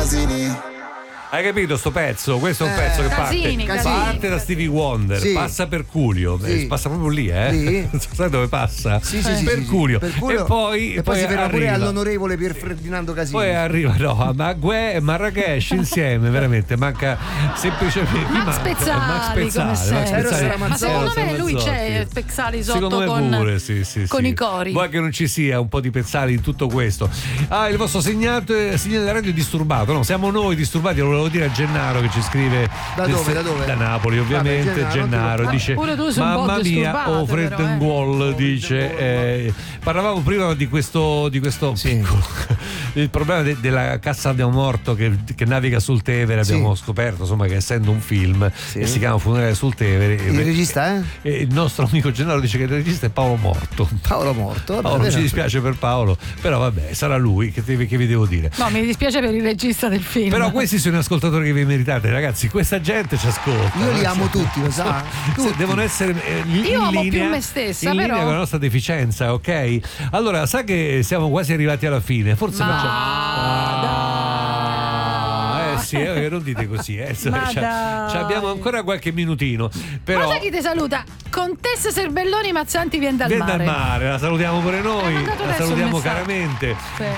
Casini. Hai capito sto pezzo? Questo è un pezzo che parte da Stevie Wonder, passa per Culio, passa proprio lì, sai dove passa? Per Culio. E poi si ferma pure arriva all'onorevole Pier Ferdinando Casini. Poi arriva a Maguè e Marrakesh insieme, veramente manca semplicemente Max Pezzali, come sempre. Ma secondo me lui c'è Pezzali sotto con i cori. Vuoi che non ci sia un po' di Pezzali in tutto questo? Il vostro segnale radio è disturbato, no? Siamo noi disturbati, lo volevo dire a Gennaro che ci scrive da dove? Da Napoli, ovviamente. Gennaro dice: mamma mia, Fred Wall dice parlavamo prima di questo il problema della Cassa Abbiamo Morto che naviga sul Tevere. Abbiamo scoperto insomma che essendo un film e si chiama Funerale sul Tevere, il regista il nostro amico Gennaro dice che il regista è Paolo Morto. Paolo, ci dispiace per Paolo, però vabbè, sarà lui che vi devo dire. No, mi dispiace per il regista del film. Però questi sono ascoltatori che vi meritate, ragazzi. Questa gente ci ascolta. Io li amo tutti, lo sa. Devono essere io amo più me stessa, in però linea con la nostra deficienza, ok? Allora, sa che siamo quasi arrivati alla fine. Forse non dite così, abbiamo ancora qualche minutino. Però... Ma sai chi ti saluta? Contessa Serbelloni Mazzanti viene dal mare. La salutiamo pure noi, la salutiamo caramente.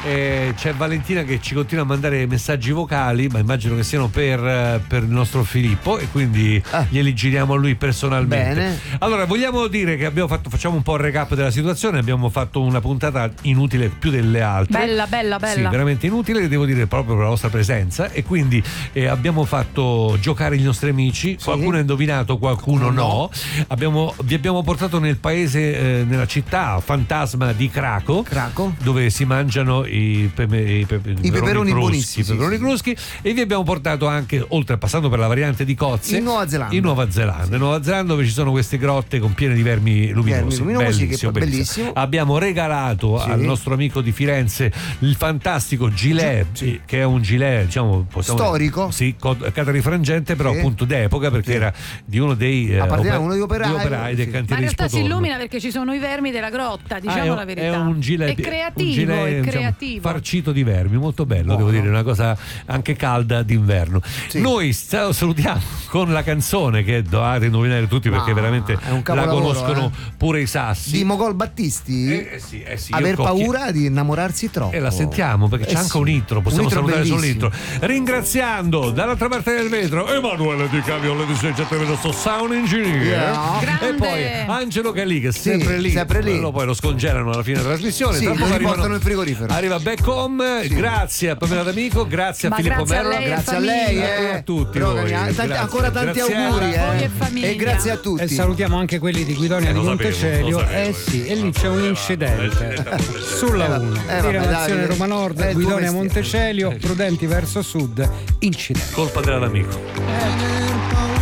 C'è Valentina che ci continua a mandare messaggi vocali, ma immagino che siano per il nostro Filippo, e quindi glieli giriamo a lui personalmente. Bene. Allora, vogliamo dire che facciamo un po' il recap della situazione. Abbiamo fatto una puntata inutile più delle altre, bella, sì, veramente inutile, devo dire, proprio per la vostra presenza, e quindi abbiamo fatto giocare i nostri amici, qualcuno ha indovinato, qualcuno no. Vi abbiamo portato nel paese, nella città fantasma di Craco, dove si mangiano i peperoni cruschi, e vi abbiamo portato anche, passando per la variante di Cozze, in Nuova Zelanda, dove ci sono queste grotte con piene di vermi luminosi, bellissimo. Abbiamo regalato al nostro amico di Firenze il fantastico gilet, che è un gilet, diciamo, storico, catarifrangente, però appunto d'epoca, perché era di uno dei uno degli operai del cantiere. Ma in realtà di Spotorno. si illumina perché ci sono i vermi della grotta, diciamo la verità. È un gilet, è creativo, diciamo, farcito di vermi, molto bello, devo dire, una cosa anche calda d'inverno. Noi salutiamo con la canzone che dovete indovinare tutti, perché veramente la conoscono pure i sassi, di Mogol Battisti. Aver paura di innamorarsi troppo. E la sentiamo perché c'è anche un intro, possiamo salutare bellissimo. sull'intro, ringraziando dall'altra parte del vetro Emanuele Di Cavio, il nostro sound engineer, e poi Angelo Calì, che è sempre lì. Poi lo scongelano alla fine della trasmissione, lo riportano in frigorifero, arriva back home. Grazie a Pamela D'Amico, grazie a Filippo Merlo, grazie a lei e a tutti voi. Ancora tanti auguri e grazie a tutti, e salutiamo anche quelli di Guidonia di Montecelio. E lì c'è un incidente sulla 1 direzione Roma Nord, Guidonia Montecelio, Prudenti verso sud, incidente, colpa dell'amico.